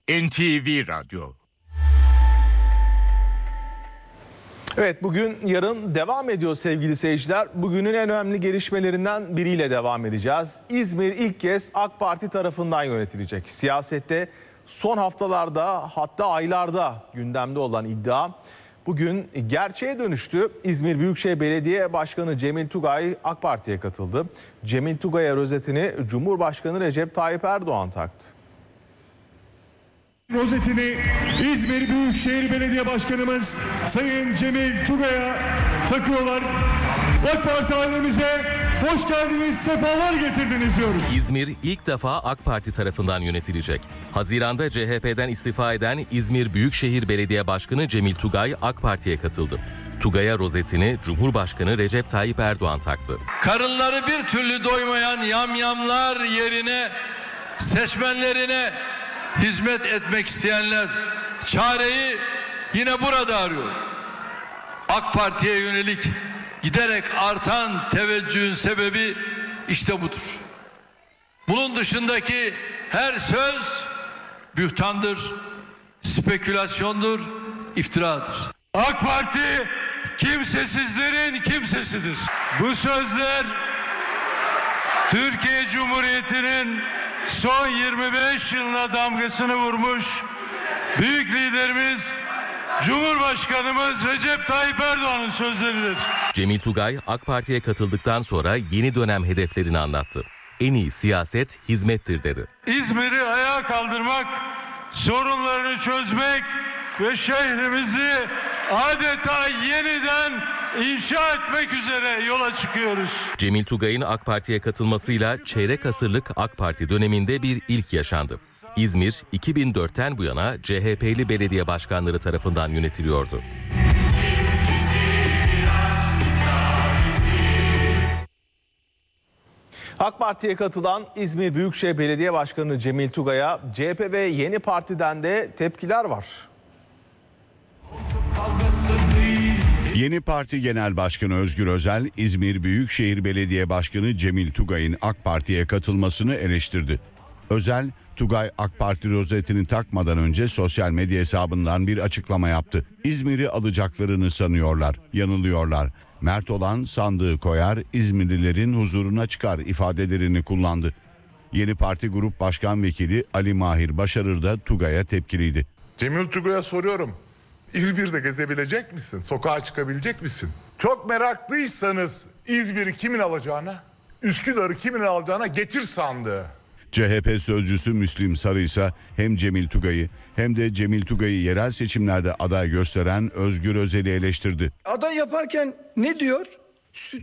NTV Radyo. Evet, bugün yarın devam ediyor sevgili seyirciler. Bugünün en önemli gelişmelerinden biriyle devam edeceğiz. İzmir ilk kez AK Parti tarafından yönetilecek. Siyasette son haftalarda, hatta aylarda gündemde olan iddia bugün gerçeğe dönüştü. İzmir Büyükşehir Belediye Başkanı Cemil Tugay AK Parti'ye katıldı. Cemil Tugay'a rozetini Cumhurbaşkanı Recep Tayyip Erdoğan taktı. Rozetini İzmir Büyükşehir Belediye Başkanımız Sayın Cemil Tugay'a takıyorlar. AK Parti ailemize hoş geldiniz, sefalar getirdiniz diyoruz. İzmir ilk defa AK Parti tarafından yönetilecek. Haziran'da CHP'den istifa eden İzmir Büyükşehir Belediye Başkanı Cemil Tugay AK Parti'ye katıldı. Tugay'a rozetini Cumhurbaşkanı Recep Tayyip Erdoğan taktı. Karınları bir türlü doymayan yamyamlar yerine seçmenlerine hizmet etmek isteyenler çareyi yine burada arıyor. AK Parti'ye yönelik giderek artan teveccühün sebebi işte budur. Bunun dışındaki her söz bühtandır, spekülasyondur, iftiradır. AK Parti kimsesizlerin kimsesidir. Bu sözler Türkiye Cumhuriyeti'nin son 25 yılına damgasını vurmuş büyük liderimiz Cumhurbaşkanımız Recep Tayyip Erdoğan'ın sözleridir. Cemil Tugay AK Parti'ye katıldıktan sonra yeni dönem hedeflerini anlattı. En iyi siyaset hizmettir dedi. İzmir'i ayağa kaldırmak, sorunlarını çözmek ve şehrimizi adeta yeniden inşa etmek üzere yola çıkıyoruz. Cemil Tugay'ın AK Parti'ye katılmasıyla çeyrek asırlık AK Parti döneminde bir ilk yaşandı. İzmir 2004'ten bu yana CHP'li belediye başkanları tarafından yönetiliyordu. AK Parti'ye katılan İzmir Büyükşehir Belediye Başkanı Cemil Tugay'a CHP ve Yeni Parti'den de tepkiler var. Yeni Parti Genel Başkanı Özgür Özel, İzmir Büyükşehir Belediye Başkanı Cemil Tugay'ın AK Parti'ye katılmasını eleştirdi. Özel, Tugay AK Parti rozetini takmadan önce sosyal medya hesabından bir açıklama yaptı. İzmir'i alacaklarını sanıyorlar, yanılıyorlar. Mert olan sandığı koyar, İzmirlilerin huzuruna çıkar ifadelerini kullandı. Yeni Parti Grup Başkan Vekili Ali Mahir Başarır da Tugay'a tepkiliydi. Cemil Tugay'a soruyorum. İzmir'de gezebilecek misin? Sokağa çıkabilecek misin? Çok meraklıysanız İzmir'i kimin alacağına, Üsküdar'ı kimin alacağına getir sandığı. CHP sözcüsü Müslim Sarı ise hem Cemil Tugay'ı hem de Cemil Tugay'ı yerel seçimlerde aday gösteren Özgür Özel'i eleştirdi. Aday yaparken ne diyor?